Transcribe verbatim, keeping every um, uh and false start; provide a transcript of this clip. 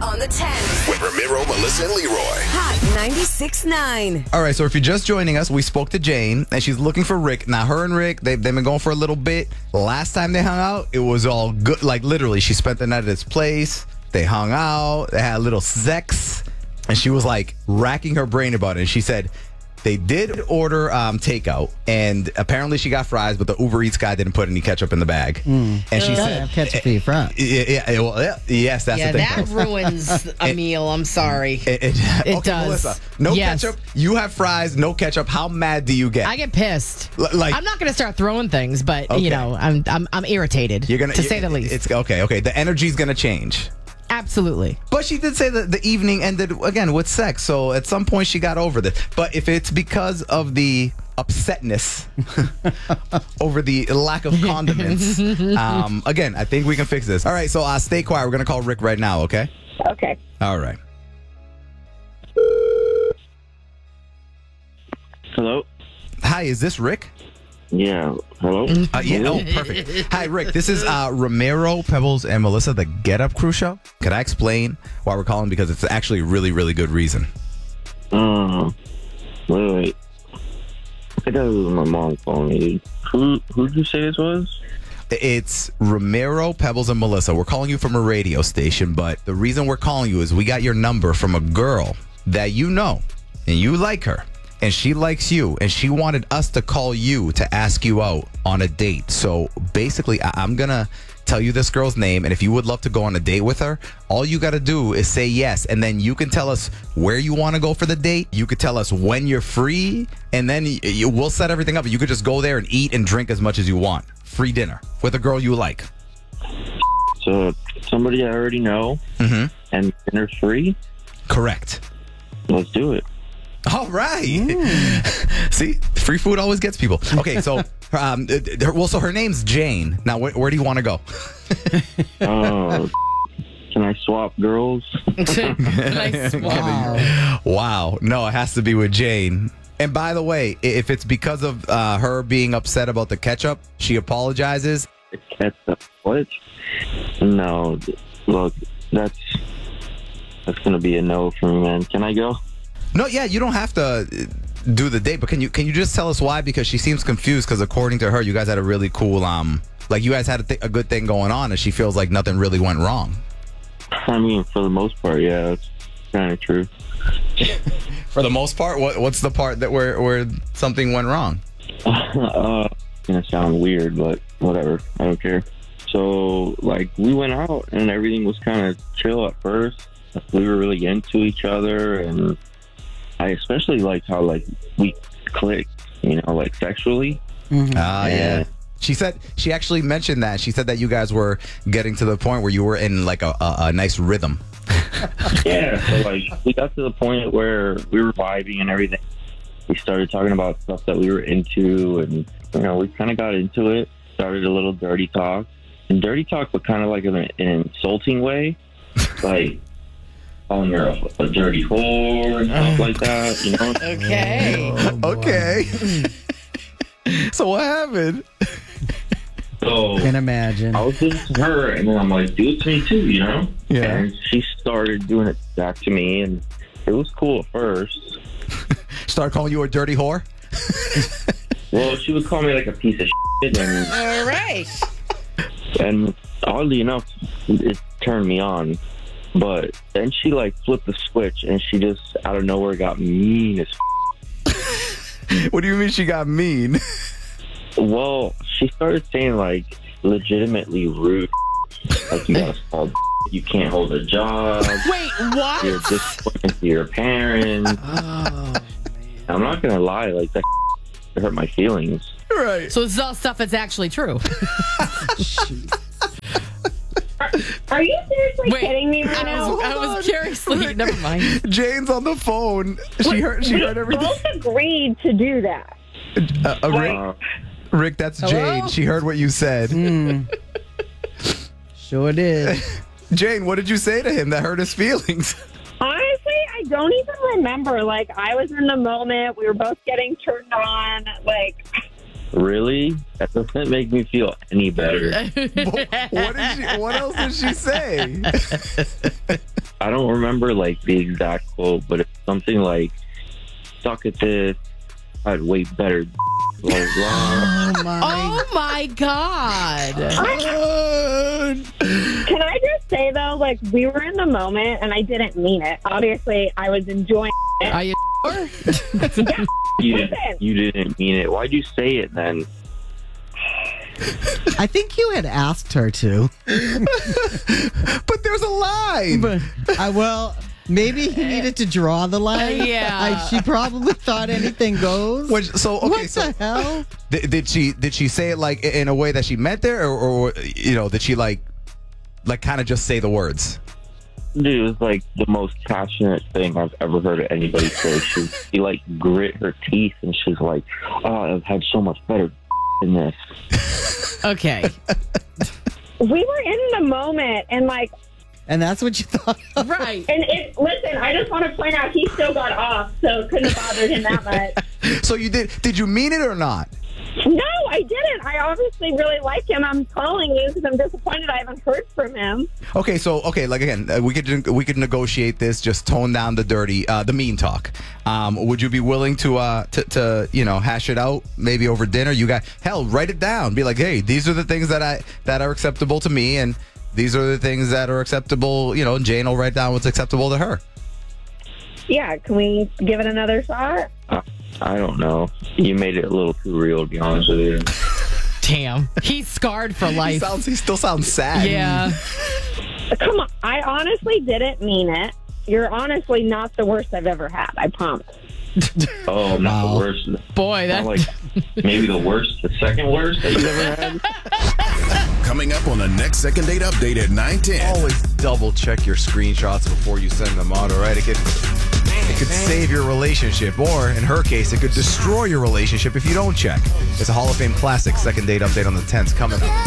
on the tenth. With Ramiro, Melissa, and Leroy. Hot ninety-six point nine. All right, so if you're just joining us, we spoke to Jane, and she's looking for Rick. Now, her and Rick, they've, they've been going for a little bit. Last time they hung out, it was all good. Like, literally, she spent the night at his place. They hung out. They had a little sex. And she was, like, racking her brain about it. And she said they did order um, takeout, and apparently she got fries, but the Uber Eats guy didn't put any ketchup in the bag. Mm. And she You gotta said, have ketchup for your fries. Yeah, yeah, well, yeah, yes, that's Yeah, the thing. that ruins a It- meal. I'm sorry. It, it, It okay, does. Melissa, no Yes. ketchup. You have fries, no ketchup. How mad do you get? I get pissed. L- like I'm not going to start throwing things, but Okay. you know, I'm I'm I'm irritated. you're gonna to you- say the least. It's okay. Okay, the energy's gonna change. Absolutely. But she did say that the evening ended again with sex, so at some point she got over this. But if it's because of the upsetness over the lack of condiments, um, again, I think we can fix this. All right, so uh, stay quiet. We're gonna call Rick right now. Okay. Okay. All right. Hello? Hi, is this Rick? Yeah. Hello? Uh, yeah. Oh, perfect. Hi, Rick. This is uh, Ramiro, Pebbles, and Melissa, the Get Up Crew show. Can I explain why we're calling? Because it's actually a really, really good reason. Uh, wait, wait. I think that was my mom calling me. Who, who did you say this was? It's Ramiro, Pebbles, and Melissa. We're calling you from a radio station, but the reason we're calling you is we got your number from a girl that you know, and you like her. And she likes you, and she wanted us to call you to ask you out on a date. So basically, I- I'm going to tell you this girl's name, and if you would love to go on a date with her, all you got to do is say yes, and then you can tell us where you want to go for the date. You could tell us when you're free, and then y- you, we'll set everything up. You could just go there and eat and drink as much as you want. Free dinner with a girl you like. So, somebody I already know, Mm-hmm. and dinner's free? Correct. Let's do it. All right. See, free food always gets people. Okay, so, um, her, well, so her name's Jane. Now, where, where do you want to go? Oh, can I swap girls? Nice. Wow. Wow. No, it has to be with Jane. And by the way, i- if it's because of uh, her being upset about the ketchup, she apologizes. Ketchup. What? No. Look, that's that's gonna be a no for me, man. Can I go? No, yeah, you don't have to uh, do the date, but can you can you just tell us why? Because she seems confused. Because according to her, you guys had a really cool um, like you guys had a, th- a good thing going on, and she feels like nothing really went wrong. I mean, for the most part, yeah, it's kind of true. For the most part, what what's the part that where where something went wrong? uh, it's gonna sound weird, but whatever. I don't care. So, like, we went out and everything was kind of chill at first. We were really into each other, and I especially liked how, like, we clicked, you know, like, sexually. Ah, yeah. Yeah. She said she actually mentioned that. She said that you guys were getting to the point where you were in like a, a, a nice rhythm. Yeah, so, like, we got to the point where we were vibing and everything. We started talking about stuff that we were into, and, you know, we kind of got into it. Started a little dirty talk. And dirty talk, but kind of like in an, an insulting way. Like, calling her a, a dirty whore and stuff like that, you know? Okay. Okay. So what happened? So Can imagine. I was doing it to her, and then I'm like, do it to me too, you know? Yeah. And she started doing it back to me, and it was cool at first. Start calling you a dirty whore? Well, she would call me like a piece of shit, and, All right. and oddly enough, it turned me on. But then she like flipped the switch, and she just out of nowhere got mean as f- What do you mean she got mean? Well, she started saying like legitimately rude, like you got a small, you can't hold a job, Wait, what? you're disappointed to your parents. Oh, I'm not gonna lie, like that hurt my feelings. Right. So this is all stuff that's actually true. Are you seriously Wait, kidding me right I now? was, I was curiously. Never mind. Jane's on the phone. She heard. She we heard everything. both agreed to do that. Uh, uh, Rick, Uh, Rick, that's Hello? Jane. She heard what you said. Mm. Sure did. Jane, what did you say to him that hurt his feelings? Honestly, I don't even remember. Like, I was in the moment. We were both getting turned on. Like, really? That doesn't make me feel any better. what did she? What else did she say? I don't remember like the exact quote, but it's something like, "Suck at this. I'd way better." Blah, blah, blah. Oh my. Oh my God. Can I just say though, like we were in the moment and I didn't mean it. Obviously, I was enjoying it. Are you sure? You, Listen. didn't, you didn't mean it. Why'd you say it then? I think you had asked her to. But there's a line. But I well, maybe he needed to draw the line. Yeah. I, she probably thought anything goes. Which, so okay, what so the hell? Did, did she did she say it like in a way that she meant there, or, or you know, did she like like kind of just say the words? Dude, it was like the most passionate thing I've ever heard anybody say. She, she like grit her teeth and she's like, "Oh, I've had so much better than this." Okay. We were in the moment and like, And that's what you thought. Of? Right. and it. Listen, I just want to point out he still got off, so it couldn't have bothered him that much. So you did? Did you mean it or not? No, I didn't. I obviously really like him. I'm calling you because I'm disappointed I haven't heard from him. Okay, so okay, like again, uh, we could we could negotiate this. Just tone down the dirty, uh, the mean talk. Um, would you be willing to uh to, to you know hash it out maybe over dinner? You got hell, write it down. Be like, hey, these are the things that I that are acceptable to me, and these are the things that are acceptable. You know, Jane will write down what's acceptable to her. Yeah, can we give it another shot? I, I don't know. You made it a little too real, to be honest with you. Damn. He's scarred for He life. sounds. He still sounds sad. Yeah. Come on. I honestly didn't mean it. You're honestly not the worst I've ever had. I promise. Oh, not Wow. the worst. Boy, Not that. like maybe the worst, the second worst that you've ever had. Coming up on the next second date update at nine ten. Always double check your screenshots before you send them out. All right, it could it could save your relationship, or in her case, it could destroy your relationship if you don't check. It's a Hall of Fame classic. Second date update on the tenth coming up.